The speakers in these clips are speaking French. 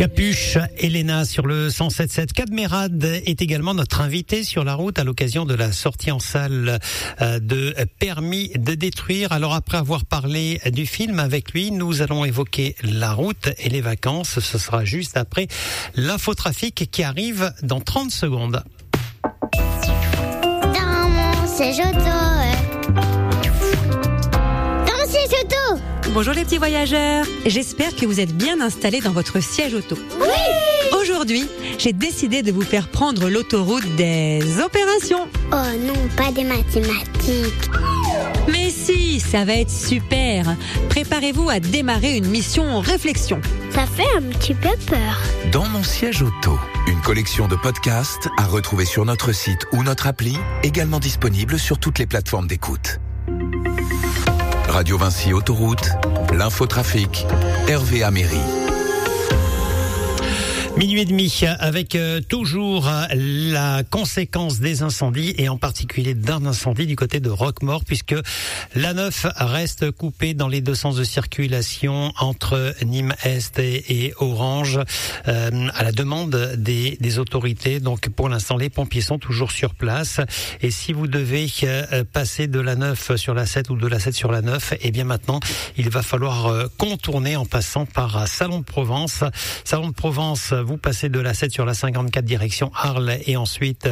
Capuche, Elena sur le 107.7. Cadmerade est également notre invité sur la route à l'occasion de la sortie en salle de Permis de détruire. Alors après avoir parlé du film avec lui, nous allons évoquer la route et les vacances. Ce sera juste après l'infotrafic qui arrive dans 30 secondes. Dans mon siège auto. Dans mon siège auto. Bonjour les petits voyageurs, j'espère que vous êtes bien installés dans votre siège auto. Oui. Aujourd'hui, j'ai décidé de vous faire prendre l'autoroute des opérations. Oh non, pas des mathématiques. Mais si, ça va être super. Préparez-vous à démarrer une mission réflexion. Ça fait un petit peu peur. Dans mon siège auto, une collection de podcasts à retrouver sur notre site ou notre appli, également disponible sur toutes les plateformes d'écoute. Radio Vinci Autoroute, l'infotrafic, Hervé Améry. Minuit et demi avec toujours la conséquence des incendies et en particulier d'un incendie du côté de Roquemaure puisque l'A9 reste coupée dans les deux sens de circulation entre Nîmes-Est et Orange à la demande des autorités. Donc pour l'instant les pompiers sont toujours sur place et si vous devez passer de l'A9 sur la 7 ou de la 7 sur la 9, eh bien maintenant il va falloir contourner en passant par Salon de Provence. Salon de Provence, vous passez de la 7 sur la 54 direction Arles et ensuite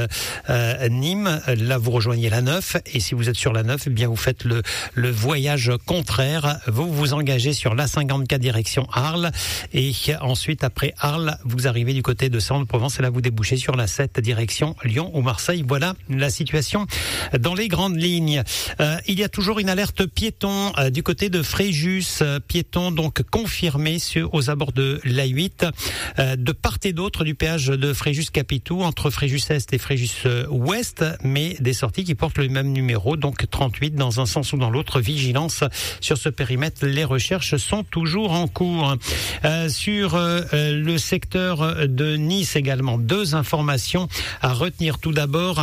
Nîmes. Là, vous rejoignez la 9 et si vous êtes sur la 9, eh bien vous faites le voyage contraire. Vous vous engagez sur la 54 direction Arles et ensuite après Arles, vous arrivez du côté de Salon de Provence et là vous débouchez sur la 7 direction Lyon ou Marseille. Voilà la situation dans les grandes lignes. Il y a toujours une alerte piéton du côté de Fréjus, piéton donc confirmé aux abords de l'A8 de part et d'autre du péage de Fréjus-Capitou entre Fréjus-Est et Fréjus-Ouest, mais des sorties qui portent le même numéro, donc 38 dans un sens ou dans l'autre. Vigilance sur ce périmètre, les recherches sont toujours en cours. Sur le secteur de Nice également, deux informations à retenir. Tout d'abord,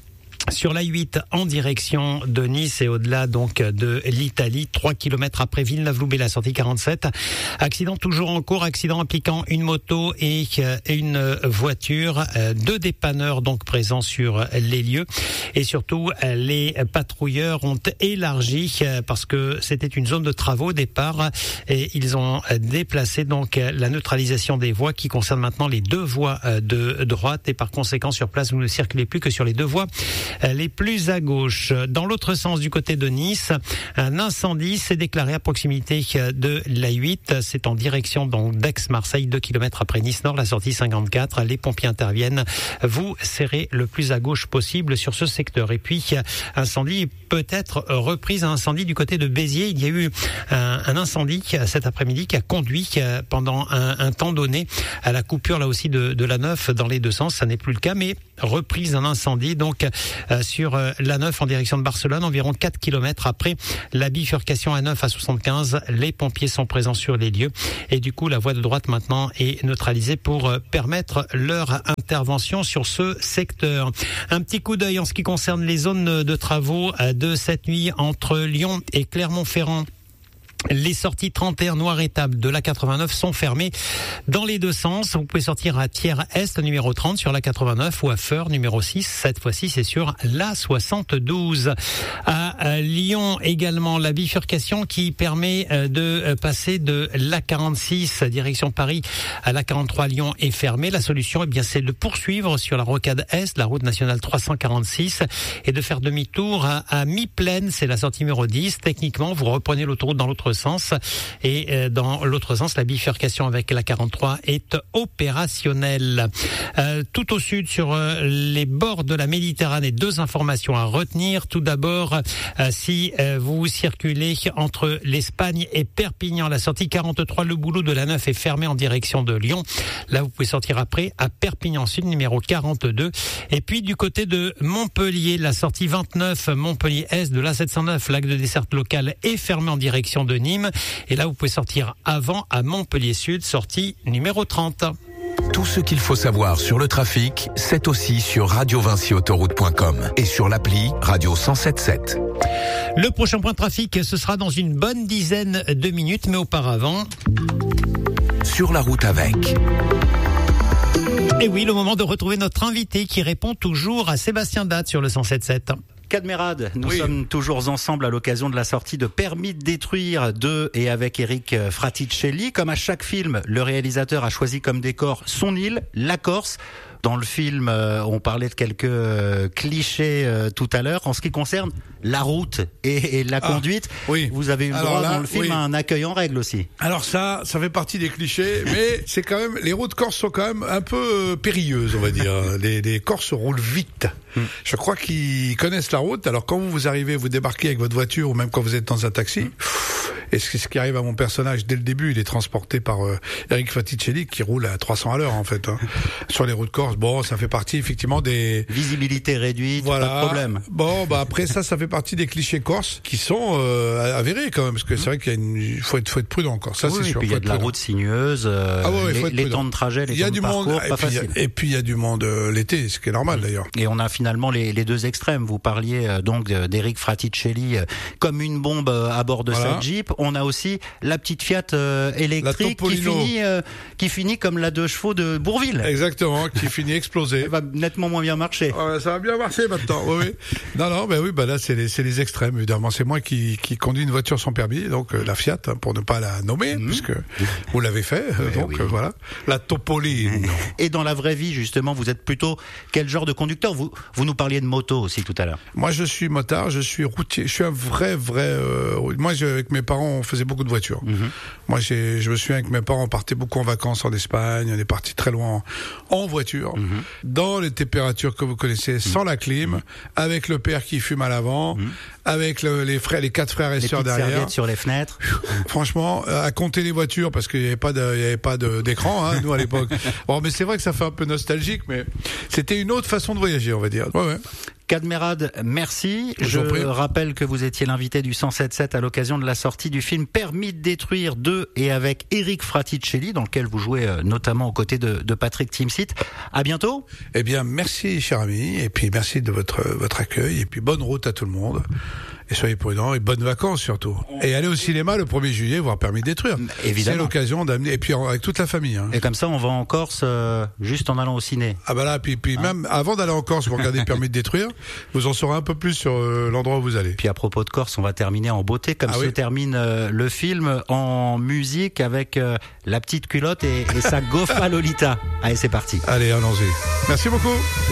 sur l'A8 en direction de Nice et au-delà donc de l'Italie, 3 km après Villeneuve-Loubet, la sortie 47. Accident toujours en cours, accident impliquant une moto et une voiture. Deux dépanneurs donc présents sur les lieux et surtout les patrouilleurs ont élargi parce que c'était une zone de travaux au départ et ils ont déplacé donc la neutralisation des voies qui concerne maintenant les deux voies de droite et par conséquent sur place vous ne circulez plus que sur les deux voies les plus à gauche. Dans l'autre sens du côté de Nice, un incendie s'est déclaré à proximité de l'A8. C'est en direction donc d'Aix-Marseille, 2 km après Nice-Nord, la sortie 54. Les pompiers interviennent. Vous serrez le plus à gauche possible sur ce secteur. Et puis, incendie peut-être reprise, un incendie du côté de Béziers. Il y a eu un incendie cet après-midi qui a conduit pendant un temps donné à la coupure là aussi de la 9 dans les deux sens. Ça n'est plus le cas, mais reprise d'un incendie donc sur la 9 en direction de Barcelone, environ 4 km après la bifurcation A9 à 75. Les pompiers sont présents sur les lieux et du coup la voie de droite maintenant est neutralisée pour permettre leur intervention sur ce secteur. Un petit coup d'œil en ce qui concerne les zones de travaux de cette nuit entre Lyon et Clermont-Ferrand. Les sorties 31 Noir-Étable de la 89 sont fermées dans les deux sens. Vous pouvez sortir à Thiers-Est, numéro 30 sur la 89 ou à Feurs, numéro 6. Cette fois-ci, c'est sur la 72. À Lyon également, la bifurcation qui permet de passer de la 46 direction Paris à la 43 Lyon est fermée. La solution, eh bien, c'est de poursuivre sur la rocade Est, la route nationale 346 et de faire demi-tour à mi-plaine. C'est la sortie numéro 10. Techniquement, vous reprenez l'autoroute dans l'autre sens et dans l'autre sens la bifurcation avec la 43 est opérationnelle. Tout au sud sur les bords de la Méditerranée, deux informations à retenir. Tout d'abord, si vous circulez entre l'Espagne et Perpignan, la sortie 43 le boulot de la 9 est fermée en direction de Lyon. Là vous pouvez sortir après à Perpignan Sud numéro 42 et puis du côté de Montpellier, la sortie 29 Montpellier Est de la 709 lac de desserte locale est fermée en direction de Nîmes. Et là, vous pouvez sortir avant à Montpellier Sud, sortie numéro 30. Tout ce qu'il faut savoir sur le trafic, c'est aussi sur radiovinciautoroute.com et sur l'appli Radio 107.7. Le prochain point de trafic, ce sera dans une bonne dizaine de minutes, mais auparavant... sur la route avec. Et oui, le moment de retrouver notre invité qui répond toujours à Sébastien Date sur le 107.7. Cadmerade, nous sommes toujours ensemble à l'occasion de la sortie de Permis de détruire de et avec Eric Fraticelli. Comme à chaque film, le réalisateur a choisi comme décor son île, la Corse. Dans le film, on parlait de quelques clichés tout à l'heure. En ce qui concerne la route et la conduite, oui. Vous avez eu le droit dans le film à un accueil en règle aussi. Alors ça fait partie des clichés, mais c'est quand même, les routes corses sont quand même un peu périlleuses, on va dire. Les Corses roulent vite. Je crois qu'ils connaissent la route. Alors quand vous arrivez, vous débarquez avec votre voiture ou même quand vous êtes dans un taxi, et ce qui arrive à mon personnage dès le début, il est transporté par Eric Fraticelli qui roule à 300 à l'heure en fait sur les routes corses. Bon, ça fait partie effectivement des visibilité réduite, voilà. Pas de problème. Bon, bah après ça fait partie des clichés corses qui sont avérés quand même, parce que c'est vrai qu'il faut être prudent encore. Ça c'est sûr. Et puis il y a de la route sinueuse, les temps de trajet, les temps de parcours, pas facile. Et puis il y a du monde l'été, ce qui est normal d'ailleurs. Et on a finalement les deux extrêmes. Vous parliez donc d'Eric Fraticelli comme une bombe à bord de sa Jeep. On a aussi la petite Fiat électrique qui finit comme la 2 chevaux de Bourvil. Exactement, qui finit explosée. Ça va nettement moins bien marcher. Ça va bien marcher maintenant. Oui. Non, là c'est les extrêmes évidemment. C'est moi qui conduis une voiture sans permis, donc la Fiat pour ne pas la nommer, puisque vous l'avez fait. Voilà, la Topolino. Et dans la vraie vie justement, vous êtes plutôt quel genre de conducteur? Vous nous parliez de moto aussi tout à l'heure. Moi je suis motard, je suis routier, je suis un vrai. Moi avec mes parents on faisait beaucoup de voitures. Moi je me souviens que mes parents partaient beaucoup en vacances en Espagne, on est parti très loin en voiture, dans les températures que vous connaissez, sans la clim, avec le père qui fume à l'avant, avec les 4 frères et sœurs derrière. Serviettes sur les fenêtres. Franchement, à compter les voitures parce qu'il n'y avait pas d'écran, nous à l'époque. Bon, mais c'est vrai que ça fait un peu nostalgique, mais c'était une autre façon de voyager, on va dire. Ouais. Cadmerade, merci. Je rappelle que vous étiez l'invité du 107.7 à l'occasion de la sortie du film Permis de détruire de et avec Eric Fraticelli, dans lequel vous jouez notamment aux côtés de Patrick Timsit. À bientôt. Eh bien, merci, cher ami, et puis merci de votre accueil, et puis bonne route à tout le monde. Et soyez prudents et bonnes vacances surtout. Et allez au cinéma le 1er juillet voir Permis de détruire. Évidemment. C'est l'occasion d'amener, et puis avec toute la famille. Et comme ça, on va en Corse juste en allant au ciné. Ah bah là, puis même avant d'aller en Corse pour regarder Permis de détruire, vous en saurez un peu plus sur l'endroit où vous allez. Puis à propos de Corse, on va terminer en beauté, comme se termine le film, en musique avec la petite culotte et sa Gofa Lolita. Allez, c'est parti. Allez, allons-y. Merci beaucoup.